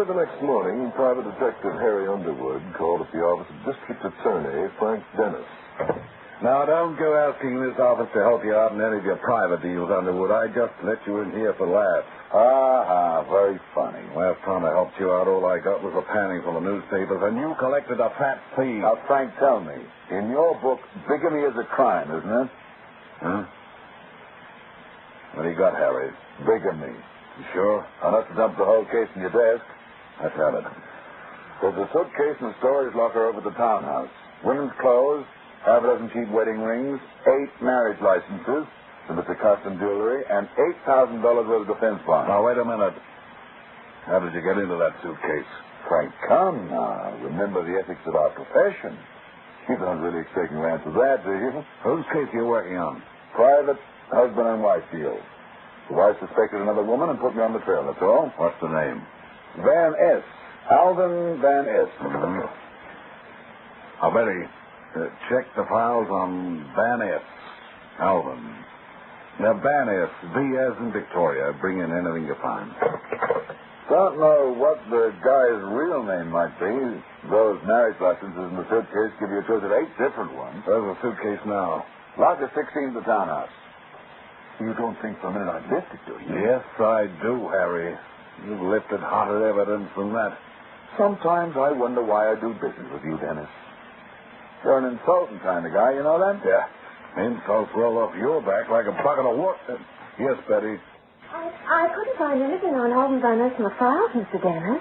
the next morning, Private Detective Harry Underwood called at the office of District Attorney Frank Dennis. Now, don't go asking this office to help you out in any of your private deals, Underwood. I just let you in here for laughs. Very funny. Last time I helped you out, all I got was a panning full of newspapers, and you collected a fat fee. Now, Frank, tell me. In your book, bigamy is a crime, isn't it? Huh? What do you got, Harry? Bigamy. You sure? I'll have to dump the whole case in your desk. Let's have it. There's a suitcase and a storage locker over the townhouse. Women's clothes, half a dozen cheap wedding rings, 8 marriage licenses, some of the custom jewelry, and $8,000 worth of defense bonds. Now, wait a minute. How did you get into that suitcase? Frank, come now. Remember the ethics of our profession. You don't really expect me to answer that, do you? Whose case are you working on? Private husband and wife deal. The wife suspected another woman and put me on the trail, that's all. What's the name? Van S. Alvin Van S. Mm-hmm. I'll bet he check the files on Van S. Alvin. Now, Van S. V as in Victoria. Bring in anything you find. Don't know what the guy's real name might be. Those marriage licenses in the suitcase give you a choice of 8 different ones. There's a suitcase now. Locker 16 of the townhouse. You don't think for a minute I lifted, do you? Yes, I do, Harry. You've lifted hotter evidence than that. Sometimes I wonder why I do business with you, Dennis. You're an insulting kind of guy, you know that? Yeah. Insults roll off your back like a bucket of water. Yes, Betty. I couldn't find anything on Alvin Van Ness in the files, Mr. Dennis.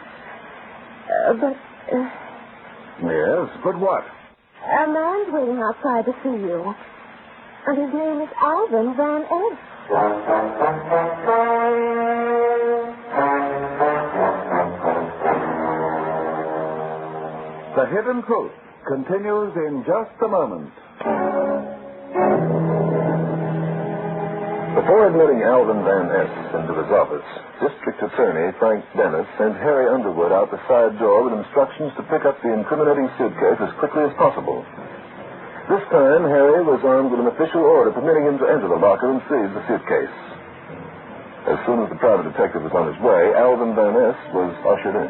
Yes, but what? A man's waiting outside to see you. And his name is Alvin Van S. The Hidden Truth continues in just a moment. Before admitting Alvin Van S. into his office, District Attorney Frank Dennis sent Harry Underwood out the side door with instructions to pick up the incriminating suitcase as quickly as possible. This time, Harry was armed with an official order permitting him to enter the locker and seize the suitcase. As soon as the private detective was on his way, Alvin Van S. was ushered in.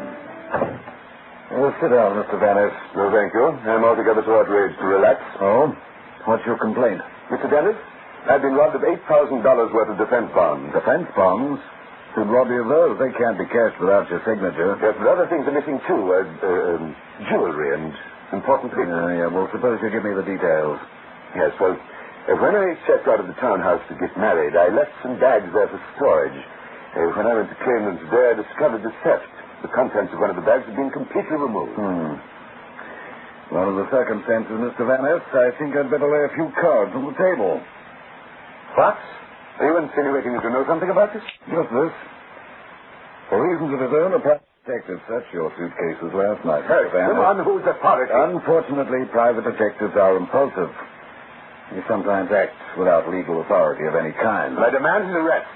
Sit down, Mr. Van S. No, thank you. I'm altogether too outraged to relax. Oh? What's your complaint? Mr. Dennis, I've been robbed of $8,000 worth of defense bonds. Defense bonds? Who'd rob you of those? They can't be cashed without your signature. Yes, but other things are missing, too. Jewelry and important things. Yeah, well, suppose you give me the details. Yes, well, when I checked out of the townhouse to get married, I left some bags there for storage. When I went to claim them today, I discovered the theft. The contents of one of the bags had been completely removed. Well, in the circumstances, Mr. Van S., I think I'd better lay a few cards on the table. What? Are you insinuating that you know something about this? Just this. For reasons of his own, a private detective searched your suitcases last night. Hey, Van come on, who's authority? Unfortunately, private detectives are impulsive. They sometimes act without legal authority of any kind. I demand his arrest.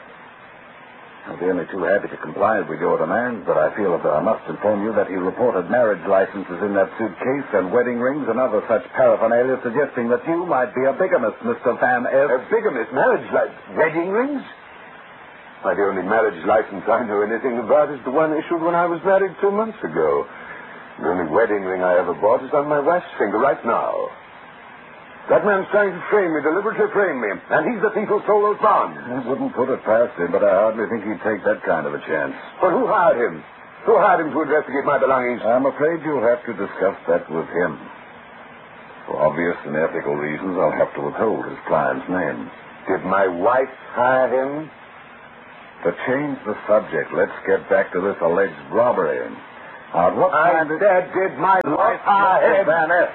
I'll be only too happy to comply with your demands, but I feel that I must inform you that he reported marriage licenses in that suitcase and wedding rings and other such paraphernalia suggesting that you might be a bigamist, Mr. Van S. A bigamist? Marriage license? Wedding rings? Why, the only marriage license I know anything about is the one issued when I was married 2 months ago. The only wedding ring I ever bought is on my wife's finger right now. That man's trying to frame me, deliberately frame me, and he's the thief who stole those bonds. I wouldn't put it past him, but I hardly think he'd take that kind of a chance. But who hired him? Who hired him to investigate my belongings? I'm afraid you'll have to discuss that with him. For obvious and ethical reasons, I'll have to withhold his client's name. Did my wife hire him? To change the subject, let's get back to this alleged robbery. What I kind of... said, did my wife hire him? Van S.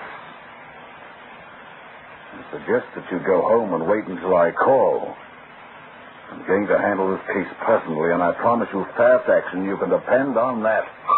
I suggest that you go home and wait until I call. I'm going to handle this case personally, and I promise you fast action. You can depend on that.